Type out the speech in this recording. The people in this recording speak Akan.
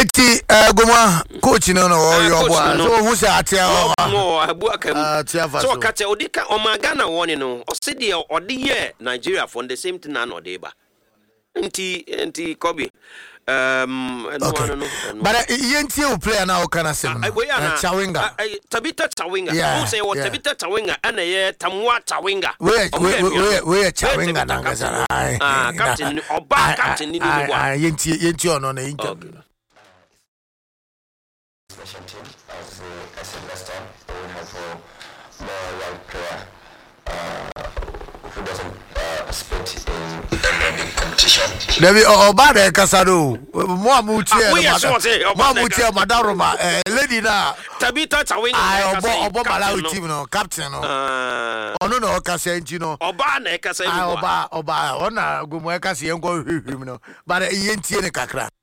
eti goma coach no yo boa so who say atia so kate odika omagana woni no o se de ode ye Nigeria for the same thing na no de ba nti Kobe but yentie o player na o kana sem Chawinga Tabita Chawinga who say what Tabita Chawinga and ye Tamwa Chawinga we Chawinga na ngasa captain oba captain ni wa yentie ono na interview national team as investor. We have more young player who doesn't participate in the competition. Levi Obada Casado, more Mutia, Madaroma, lady na Tabita Chawinga, Oba team, no captain, no, no, Casentino, Oba, Oba, Ona, Gumuekas, Yango, but Yenti Kakra.